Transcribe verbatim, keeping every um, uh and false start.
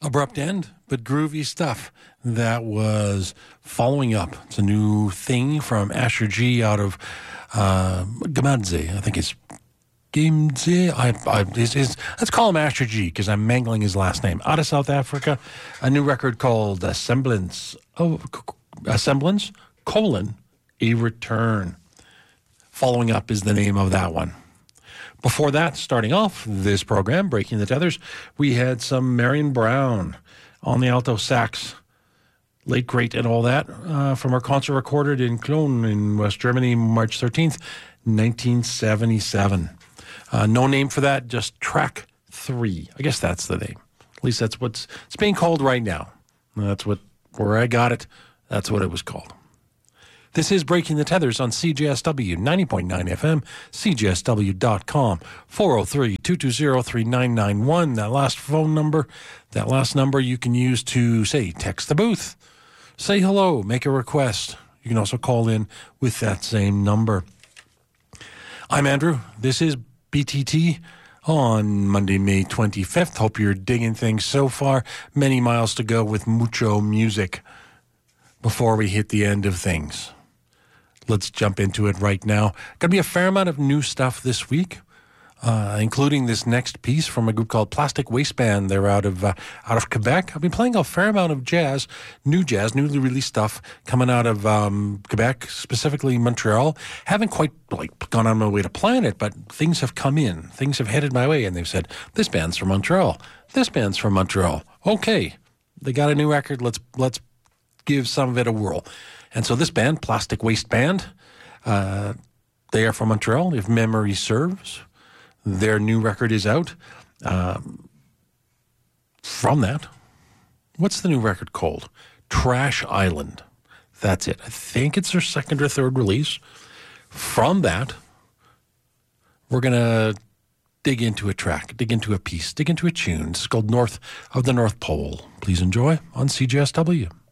Abrupt end, but groovy stuff. That was Following Up. It's a new thing from Asher G out of uh, Gamadze. I think it's Gamadze. I, I, his, his, let's call him Asher G because I'm mangling his last name. Out of South Africa, a new record called A Semblance, oh, A Semblance, colon, A Return. Following Up is the name of that one. Before that, starting off this program, Breaking the Tethers, we had some Marion Brown on the alto sax, late great and all that, uh, from our concert recorded in Cologne in West Germany, March thirteenth, nineteen seventy-seven. Uh, no name for that, just track three. I guess that's the name. At least that's what's it's being called right now. That's what where I got it. That's what it was called. This is Breaking the Tethers on C J S W ninety point nine F M, C J S W dot com, four oh three, two two zero, three nine nine one. That last phone number, that last number you can use to, say, text the booth, say hello, make a request. You can also call in with that same number. I'm Andrew. This is B T T on Monday, May twenty-fifth. Hope you're digging things so far. Many miles to go with mucho music before we hit the end of things. Let's jump into it right now. Going to be a fair amount of new stuff this week, uh, including this next piece from a group called Plastic Waistband. They're out of uh, out of Quebec. I've been playing a fair amount of jazz, new jazz, newly released stuff coming out of um, Quebec, specifically Montreal. Haven't quite like gone on my way to plan it, but things have come in. Things have headed my way, and they've said, this band's from Montreal. This band's from Montreal. Okay, they got a new record. Let's let's give some of it a whirl. And so this band, Plastic Waistband, uh, they are from Montreal, if memory serves. Their new record is out. Um, from that, what's the new record called? Trash Island. That's it. I think it's their second or third release. From that, we're going to dig into a track, dig into a piece, dig into a tune. It's called North of the North Pole. Please enjoy on C J S W.